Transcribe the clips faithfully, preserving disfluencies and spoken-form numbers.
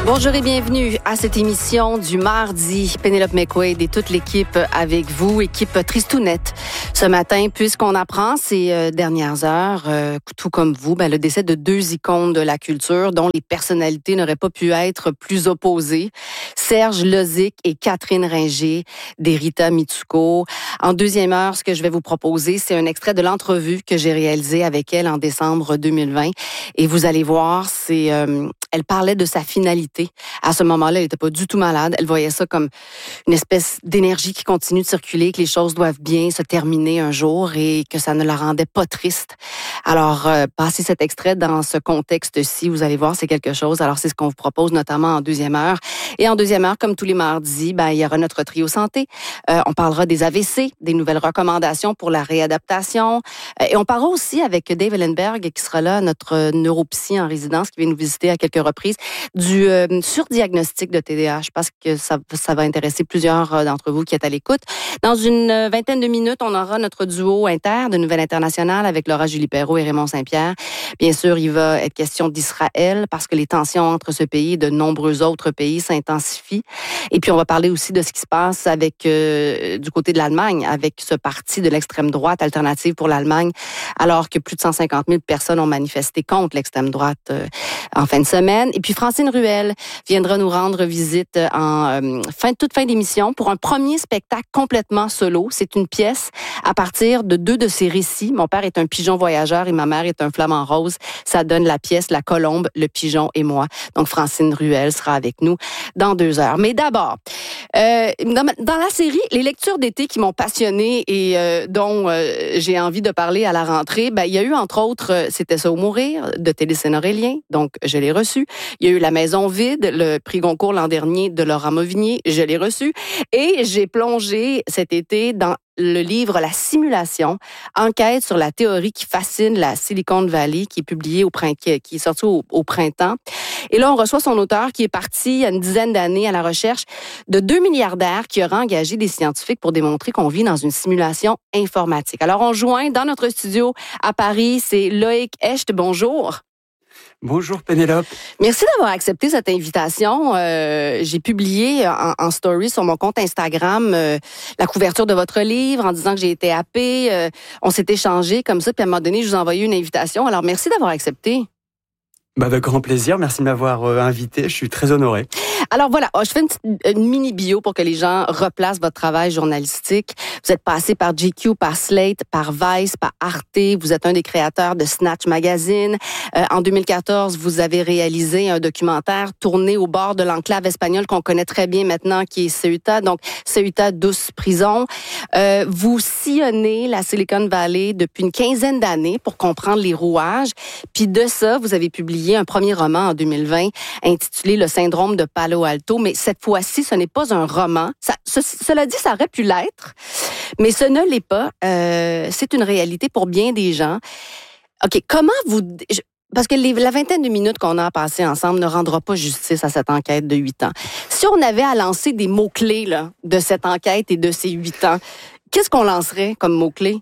Bonjour et bienvenue à cette émission du mardi. Pénélope McQuaid et toute l'équipe avec vous, équipe tristounette. Ce matin, puisqu'on apprend ces euh, dernières heures, euh, tout comme vous, ben, le décès de deux icônes de la culture dont les personnalités n'auraient pas pu être plus opposées. Serge Lozic et Catherine Ringer d'Erita Mitsuko. En deuxième heure, ce que je vais vous proposer, c'est un extrait de l'entrevue que j'ai réalisée avec elle en décembre deux mille vingt. Et vous allez voir, c'est... Euh, elle parlait de sa finalité. À ce moment-là, elle n'était pas du tout malade. Elle voyait ça comme une espèce d'énergie qui continue de circuler, que les choses doivent bien se terminer un jour et que ça ne la rendait pas triste. Alors, euh, passer cet extrait dans ce contexte-ci, vous allez voir, c'est quelque chose. Alors, c'est ce qu'on vous propose notamment en deuxième heure. Et en deuxième heure, comme tous les mardis, ben, il y aura notre trio santé. Euh, on parlera des A V C, des nouvelles recommandations pour la réadaptation. Euh, et on parlera aussi avec Dave Ellenberg, qui sera là, notre neuropsy en résidence, qui vient nous visiter à quelques reprises, du euh, surdiagnostic de T D A H. Je pense que ça, ça va intéresser plusieurs euh, d'entre vous qui êtes à l'écoute. Dans une vingtaine de minutes, on aura notre duo inter de Nouvelles Internationales avec Laura Julie Perrault et Raymond Saint-Pierre. Bien sûr, il va être question d'Israël parce que les tensions entre ce pays et de nombreux autres pays s'intensifient. Et puis, on va parler aussi de ce qui se passe avec euh, du côté de l'Allemagne, avec ce parti de l'extrême droite Alternative pour l'Allemagne, alors que plus de cent cinquante mille personnes ont manifesté contre l'extrême droite euh, en fin de semaine. Et puis Francine Ruel viendra nous rendre visite en euh, fin, toute fin d'émission pour un premier spectacle complètement solo. C'est une pièce à partir de deux de ses récits. Mon père est un pigeon voyageur et ma mère est un flamant rose. Ça donne la pièce La Colombe, le pigeon et moi. Donc Francine Ruel sera avec nous dans deux heures. Mais d'abord, euh, dans, dans la série Les lectures d'été qui m'ont passionnée et euh, dont euh, j'ai envie de parler à la rentrée, ben, il y a eu entre autres euh, C'était ça ou mourir de Télé Aurélien. Donc je l'ai reçu. Il y a eu La Maison vide, le prix Goncourt l'an dernier de Laurent Mauvignier, je l'ai reçu. Et j'ai plongé cet été dans le livre La Simulation, enquête sur la théorie qui fascine la Silicon Valley, qui est publié au printemps, qui est sorti au, au printemps. Et là, on reçoit son auteur qui est parti il y a une dizaine d'années à la recherche de deux milliardaires qui auraient engagé des scientifiques pour démontrer qu'on vit dans une simulation informatique. Alors, on joint dans notre studio à Paris, c'est Loïc Hecht. Bonjour. Bonjour Pénélope. Merci d'avoir accepté cette invitation. Euh, j'ai publié en, en story sur mon compte Instagram euh, la couverture de votre livre en disant que j'ai été happée. Euh, on s'est échangé comme ça, puis à un moment donné, je vous ai envoyé une invitation. Alors, merci d'avoir accepté. Bah, avec grand plaisir. Merci de m'avoir euh, invité. Je suis très honoré. Alors voilà, je fais une, petite, une mini bio pour que les gens replacent votre travail journalistique. Vous êtes passé par G Q, par Slate, par Vice, par Arte. Vous êtes un des créateurs de Snatch Magazine. Euh, en deux mille quatorze, vous avez réalisé un documentaire tourné au bord de l'enclave espagnole qu'on connaît très bien maintenant, qui est Ceuta. Donc, Ceuta, douce prison. Euh, vous sillonnez la Silicon Valley depuis une quinzaine d'années pour comprendre les rouages. Puis de ça, vous avez publié un premier roman en deux mille vingt intitulé Le syndrome de Palo Alto, mais cette fois-ci, ce n'est pas un roman. Ça, ce, cela dit, ça aurait pu l'être, mais ce ne l'est pas. Euh, c'est une réalité pour bien des gens. OK, comment vous... Je, parce que les, la vingtaine de minutes qu'on a à passer ensemble ne rendra pas justice à cette enquête de huit ans. Si on avait à lancer des mots-clés là, de cette enquête et de ces huit ans, qu'est-ce qu'on lancerait comme mots-clés?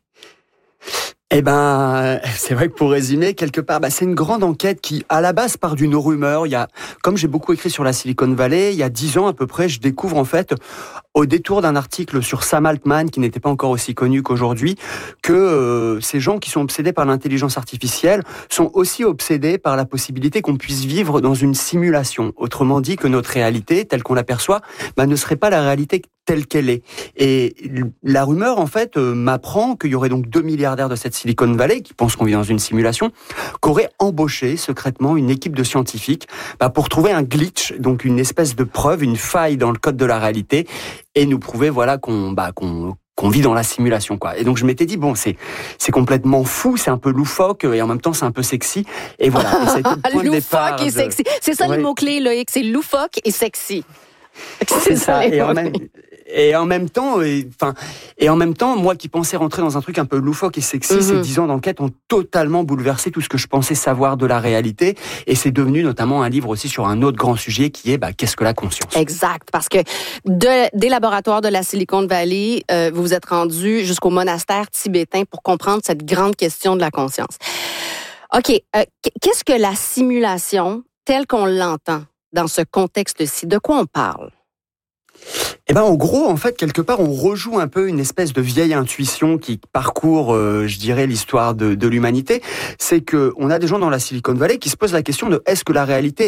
Eh ben, c'est vrai que pour résumer, quelque part, bah, c'est une grande enquête qui, à la base, part d'une rumeur. Il y a, comme j'ai beaucoup écrit sur la Silicon Valley, il y a dix ans à peu près, je découvre en fait, au détour d'un article sur Sam Altman, qui n'était pas encore aussi connu qu'aujourd'hui, que euh, ces gens qui sont obsédés par l'intelligence artificielle sont aussi obsédés par la possibilité qu'on puisse vivre dans une simulation. Autrement dit, que notre réalité, telle qu'on l'aperçoit, bah, ne serait pas la réalité telle qu'elle est. Et la rumeur, en fait, euh, m'apprend qu'il y aurait donc deux milliardaires de cette Silicon Valley, qui pensent qu'on vit dans une simulation, qui auraient embauché secrètement une équipe de scientifiques bah, pour trouver un glitch, donc une espèce de preuve, une faille dans le code de la réalité, et nous prouver voilà qu'on bah, qu'on qu'on vit dans la simulation, quoi. Et donc je m'étais dit bon, c'est c'est complètement fou, c'est un peu loufoque et en même temps c'est un peu sexy. Et voilà. Et c'était le point de départ. Loufoque et sexy. C'est ça ouais. Le mot clé, Loïc, c'est loufoque et sexy. C'est, c'est ça. ça et, en même, et en même temps, et, enfin, et en même temps, moi qui pensais rentrer dans un truc un peu loufoque et sexy, mm-hmm. ces dix ans d'enquête ont totalement bouleversé tout ce que je pensais savoir de la réalité. Et c'est devenu notamment un livre aussi sur un autre grand sujet qui est bah, qu'est-ce que la conscience. Exact, parce que de, des laboratoires de la Silicon Valley, euh, vous vous êtes rendu jusqu'au monastère tibétain pour comprendre cette grande question de la conscience. OK, euh, qu'est-ce que la simulation telle qu'on l'entend? dans ce contexte-ci? De quoi on parle? Eh ben, en gros, en fait, quelque part, on rejoue un peu une espèce de vieille intuition qui parcourt, euh, je dirais, l'histoire de, de l'humanité. C'est que on a des gens dans la Silicon Valley qui se posent la question de est-ce que la réalité